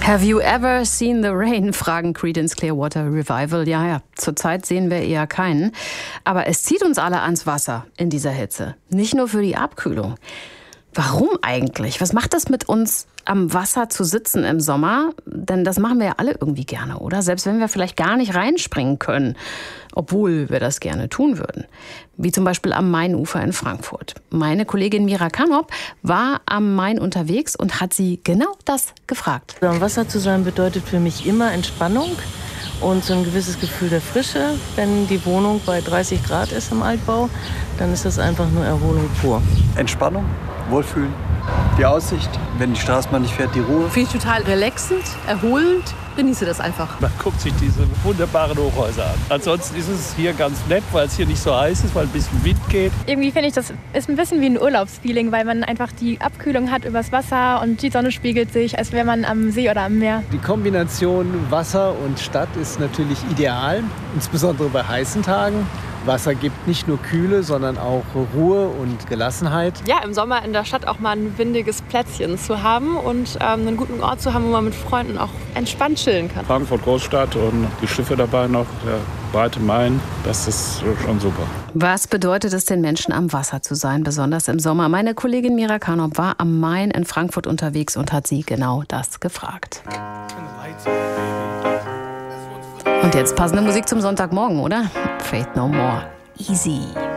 Have you ever seen the rain? Fragen Creedence Clearwater Revival. Ja, zurzeit sehen wir eher keinen. Aber es zieht uns alle ans Wasser in dieser Hitze. Nicht nur für die Abkühlung. Warum eigentlich? Was macht das mit uns, am Wasser zu sitzen im Sommer? Denn das machen wir ja alle irgendwie gerne, oder? Selbst wenn wir vielleicht gar nicht reinspringen können, obwohl wir das gerne tun würden. Wie zum Beispiel am Mainufer in Frankfurt. Meine Kollegin Mira Kanop war am Main unterwegs und hat sie genau das gefragt. Am Wasser zu sein bedeutet für mich immer Entspannung und so ein gewisses Gefühl der Frische. Wenn die Wohnung bei 30 Grad ist im Altbau, dann ist das einfach nur Erholung pur. Entspannung, Wohlfühlen, die Aussicht, wenn die Straßenbahn nicht fährt, die Ruhe. Finde ich total relaxend, erholend, genieße das einfach. Man guckt sich diese wunderbaren Hochhäuser an. Ansonsten ist es hier ganz nett, weil es hier nicht so heiß ist, weil ein bisschen Wind geht. Irgendwie finde ich, das ist ein bisschen wie ein Urlaubsfeeling, weil man einfach die Abkühlung hat übers Wasser und die Sonne spiegelt sich, als wäre man am See oder am Meer. Die Kombination Wasser und Stadt ist natürlich ideal, insbesondere bei heißen Tagen. Wasser gibt nicht nur Kühle, sondern auch Ruhe und Gelassenheit. Ja, im Sommer in der Stadt auch mal ein windiges Plätzchen zu haben und einen guten Ort zu haben, wo man mit Freunden auch entspannt chillen kann. Frankfurt Großstadt und die Schiffe dabei noch, der breite Main, das ist schon super. Was bedeutet es den Menschen, am Wasser zu sein, besonders im Sommer? Meine Kollegin Mira Kanop war am Main in Frankfurt unterwegs und hat sie genau das gefragt. Und jetzt passende Musik zum Sonntagmorgen, oder? Faith No More. Easy.